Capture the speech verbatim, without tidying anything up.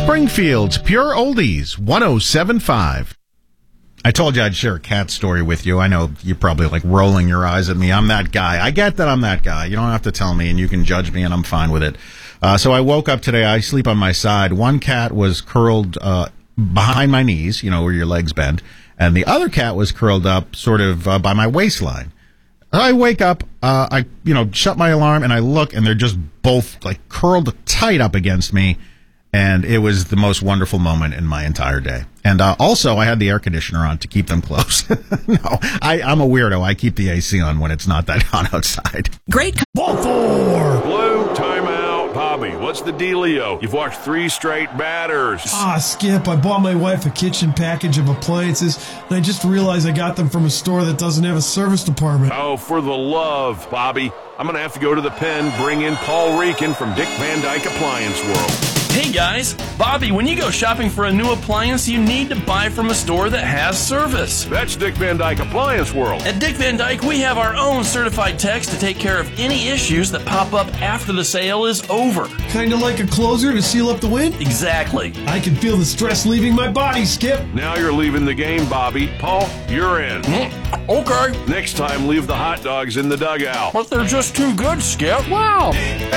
Springfield's Pure Oldies, one oh seven point five. I told you I'd share a cat story with you. I know you're probably like rolling your eyes at me. I'm that guy. I get that I'm that guy. You don't have to tell me, and you can judge me, and I'm fine with it. Uh, so I woke up today. I sleep on my side. One cat was curled uh, behind my knees, you know, where your legs bend, and the other cat was curled up sort of uh, by my waistline. I wake up, uh, I, you know, shut my alarm, and I look, and they're just both, like, curled tight up against me, and it was the most wonderful moment in my entire day. And uh, also, I had the air conditioner on to keep them close. No, I, I'm a weirdo. I keep the A C on when it's not that hot outside. Great. Ball four. Blue, timeout. Bobby, what's the dealio? You've watched three straight batters. Ah, Skip, I bought my wife a kitchen package of appliances, and I just realized I got them from a store that doesn't have a service department. Oh, for the love, Bobby. I'm going to have to go to the pen, bring in Paul Reekin from Dick Van Dyke Appliance World. Hey guys, Bobby, when you go shopping for a new appliance, you need to buy from a store that has service. That's Dick Van Dyke Appliance World. At Dick Van Dyke, we have our own certified techs to take care of any issues that pop up after the sale is over. Kind of like a closer to seal up the wind? Exactly. I can feel the stress leaving my body, Skip. Now you're leaving the game, Bobby. Paul, you're in. Mm, okay. Next time, leave the hot dogs in the dugout. But they're just too good, Skip. Wow.